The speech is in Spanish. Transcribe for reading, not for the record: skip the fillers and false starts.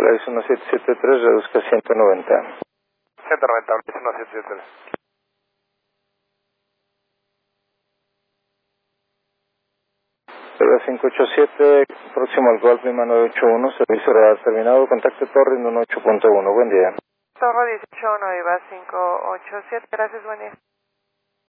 Salaris 1773, reduzca 190. 190, 1773. 587, próximo al Golf Lima 981, servicio radar terminado, contacto Torre 18.1, buen día. Torre 18, Nueva 587, gracias, buen día.